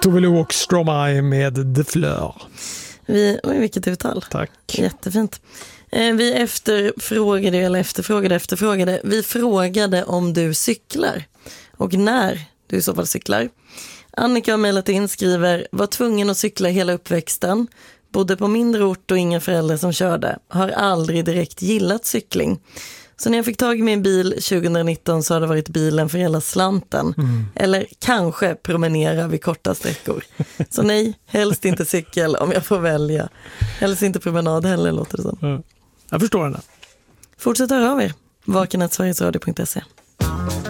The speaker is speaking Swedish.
Tove Lo och Stromae med The Fleur. Oj, vilket uttal. Tack. Jättefint. Vi efterfrågade. Vi frågade om du cyklar och när du i så fall cyklar. Annika har mejlat in, skriver: var tvungen att cykla hela uppväxten. Bodde på mindre ort och inga föräldrar som körde. Har aldrig direkt gillat cykling. Så när jag fick tag i min bil 2019 så har det varit bilen för hela slanten. Eller kanske promenera vid korta sträckor. Så nej, helst inte cykel om jag får välja. Helst inte promenad heller, låter det som. Jag förstår henne. Fortsätt höra av er. vaken@sverigesradio.se